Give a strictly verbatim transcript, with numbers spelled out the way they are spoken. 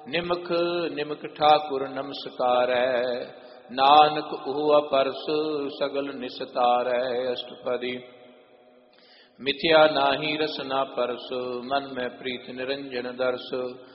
निमख निमख ठाकुर नमस्कारੈ, नानक हुआ परस सगल निस्तारै। अष्टपदी। मिथ्या नाही रसना परस, मन में प्रीत निरंजन दर्श।